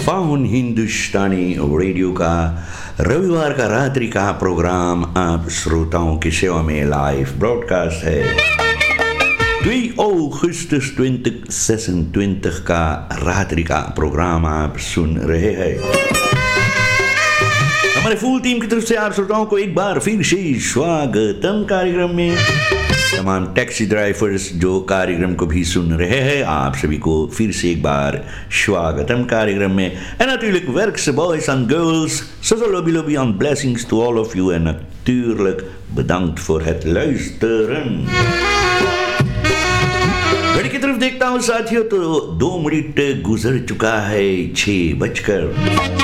Faun हिंदुस्तानी radio का रविवार का रात्रि का प्रोग्राम आप श्रोताओं की सेवा में लाइव ब्रॉडकास्ट है। 2 अगस्त 2026 का रात्रि का प्रोग्राम आप सुन रहे हैं। हमारे फुल टीम की तरफ से आप श्रोताओं को एक बार फिर से स्वागतम कार्यक्रम में। तमाम टैक्सी ड्राइवर्स जो कार्यक्रम को भी सुन रहे हैं, आप सभी को फिर से एक बार स्वागतम कार्यक्रम में। En natuurlijk werkse boys and girls, zoals lobby and blessings to all of you. En natuurlijk bedankt voor het luisteren। घड़ी की तरफ देखता हूँ साथियों तो 2 मिनट गुजर चुका है 6 बजकर।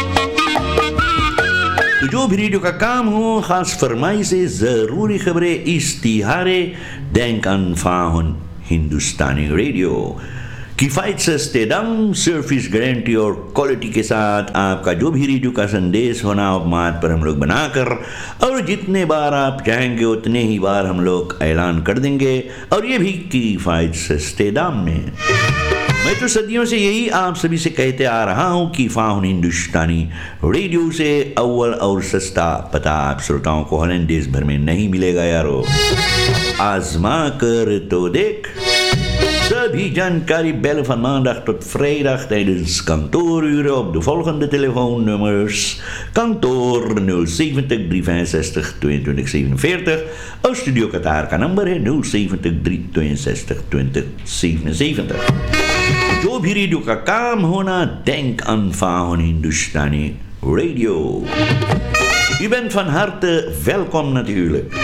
तो जो भी रेडियो का काम हो, खास फरमाई से जरूरी खबरें इश्तिहारे denk aan Faun हिंदुस्तानी रेडियो। किफायत सस्ते दाम, सर्विस गारंटी और क्वालिटी के साथ आपका जो भी रेडियो का संदेश होना मात पर हम लोग बनाकर और जितने बार आप चाहेंगे उतने ही बार हम लोग ऐलान कर देंगे, और ये भी किफायत सस्ते दाम में। मैं तो सदियों से यही आप सभी से कहते आ रहा हूँ कि फाउन हिंदुस्तानी रेडियो से अव्वल और सस्ता पता आप श्रोताओं को हॉलैंड देश भर में नहीं मिलेगा यारो। आजमा कर तो देख। Sभी जानकारी bellen van maandag tot vrijdag tijdens kantooruren op de volgende telefoonnummers. Kantoor 070 365 22 47. Of Studio Qatar का नंबर है 070 362 20 77। जो भी रेडियो का काम होना, denk aan Faun Hindustani Radio। U bent van harte welkom natuurlijk।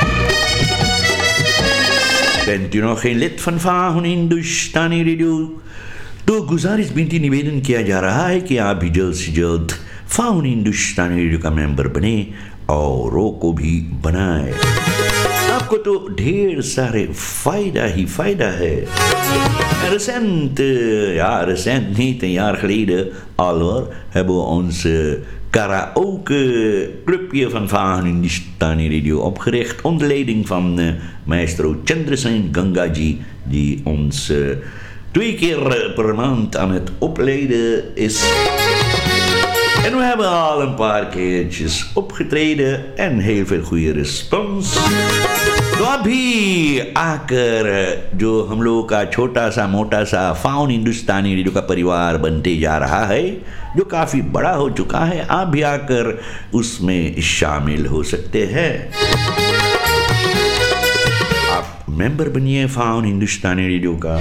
bent u nog geen lid van Faun Hindustani Radio, तो गुजारिश बिनती निवेदन किया जा रहा है कि आप भी जल्द से जल्द फाउन हिंदुस्तानी रेडियो का मेंबर बने औरों को भी बनाए। आपको तो ढेर सारे फायदा ही फायदा है। Recent niet een jaar geleden al hebben we ons karaoke clubje van Faun Hindustani Radio opgericht onder leiding van maestro Chandrasen Gangaji, die ons 2 keer per maand aan het opleiden is. En we hebben al een paar keertjes opgetreden en heel veel goede respons। तो अभी आकर जो हम लोगों का छोटा सा मोटा सा फाउन हिंदुस्तानी रेडियो का परिवार बनते जा रहा है, जो काफ़ी बड़ा हो चुका है, आप भी आकर उसमें शामिल हो सकते हैं। आप मेंबर बनिए फाउन हिंदुस्तानी रेडियो का,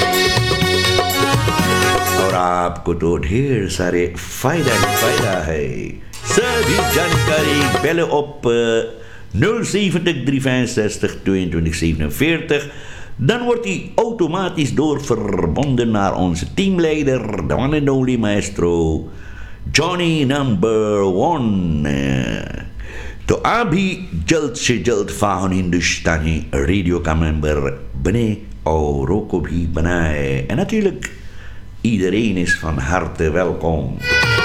और आपको तो ढेर सारे फायदा ही फायदा है। सभी जानकारी bellen op 070 365 22 47. Dan wordt hij automatisch doorverbonden naar onze teamleider, de one and only maestro Johnny number 1। तो आप भी जल्द से जल्द फाउन हिंदुस्तानी रेडियो का मेंबर बने औरों को भी बनाए। En natuurlijk iedereen is van harte welkom।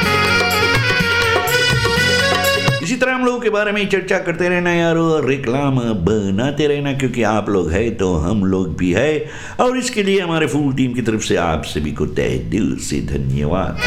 इसी तरह हम लोगों के बारे में चर्चा करते रहना यारो, रिक्लाम बनाते रहना, क्योंकि आप लोग हैं तो हम लोग भी हैं, और इसके लिए हमारे फुल टीम की तरफ से आप सभी को तहे दिल से धन्यवाद।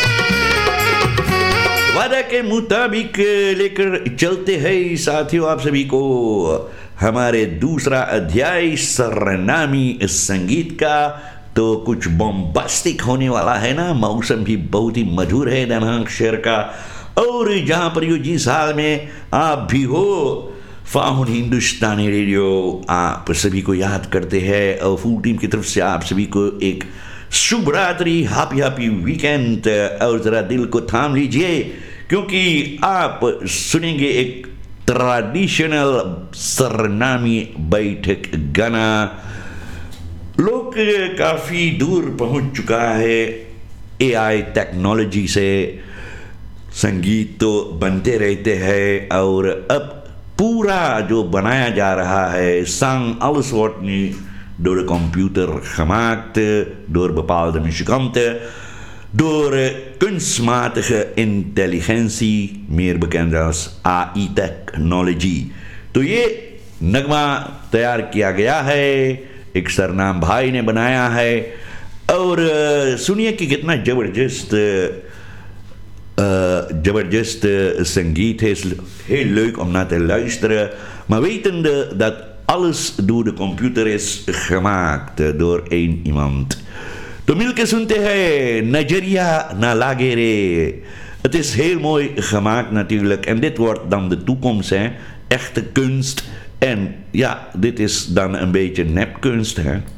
वादा के मुताबिक लेकर चलते हैं साथियों आप सभी को हमारे दूसरा अध्याय सरनामी संगीत का। तो कुछ बॉम्बास्टिक होने वाला है ना, मौसम भी बहुत ही मधुर है दिनांक शहर का, और जहाँ पर यो जिस हाल में आप भी हो, फाउन हिंदुस्तानी रेडियो आप सभी को याद करते हैं, और फुल टीम की तरफ से आप सभी को एक शुभ रात्रि, हैप्पी वीकेंड। और ज़रा दिल को थाम लीजिए, क्योंकि आप सुनेंगे एक ट्रेडिशनल सरनामी बैठक गाना। लोग काफ़ी दूर पहुंच चुका है AI टेक्नोलॉजी से, संगीत तो बनते रहते हैं, और अब पूरा जो बनाया जा रहा है, zang alles wordt nu door de computer gemaakt, door bepaalde muzikanten, door kunstmatige intelligentie, meer bekend als AI technology। तो ये नगमा तैयार किया गया है, एक सरनाम भाई ने बनाया है, और सुनिए कि कितना जबरदस्त Jabardast Sangeet is heel leuk om naar te luisteren. Maar wetende dat alles door de computer is gemaakt door één iemand. Tomilke Suntehe, Nigeria Nalagere. Het is heel mooi gemaakt natuurlijk. En dit wordt dan de toekomst, hè. Echte kunst. En ja, dit is dan een beetje nepkunst, hè.